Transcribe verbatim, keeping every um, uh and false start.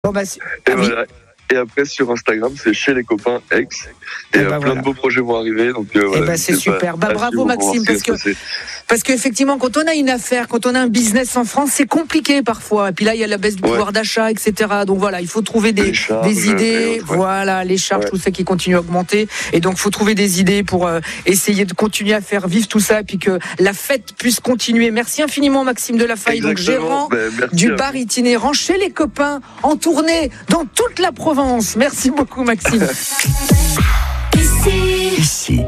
Bon bah, c'est... Et ah, oui. voilà. Et après, sur Instagram, c'est chez les copains ex. Et Eh euh, ben, plein voilà. de beaux projets vont arriver. Donc, euh, Eh voilà, ben, c'est super. Bah, bravo, Maxime, parce que, que... parce qu'effectivement, quand on a une affaire, quand on a un business en France, c'est compliqué parfois. Et puis là, il y a la baisse du ouais. pouvoir d'achat, et cetera. Donc voilà, il faut trouver des, charges, des idées. autres, ouais. Voilà, les charges, ouais. tout ça qui continue à augmenter. Et donc, faut trouver des idées pour euh, essayer de continuer à faire vivre tout ça, et puis que la fête puisse continuer. Merci infiniment, Maxime Delafaye, donc gérant ben, du bar itinérant chez les copains, en tournée dans toute la Provence. Merci beaucoup, Maxime. Ici,